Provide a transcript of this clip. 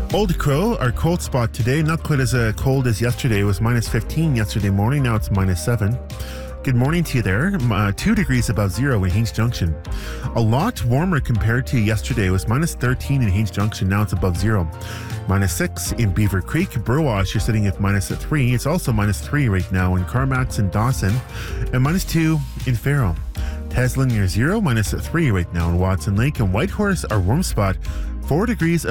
Old Crow, our cold spot today, not quite as cold as yesterday. It was minus 15 yesterday morning. Now it's minus 7. Good morning to you there. 2 degrees above zero in Haines Junction. A lot warmer compared to yesterday. It was minus 13 in Haines Junction. Now it's above zero. Minus 6 in Beaver Creek. Burwash, you're sitting at minus 3. It's also minus 3 right now in Carmax and Dawson. And minus 2 in Farrow. Teslin near zero, minus 3 right now in Watson Lake. And Whitehorse, our warm spot, 4 degrees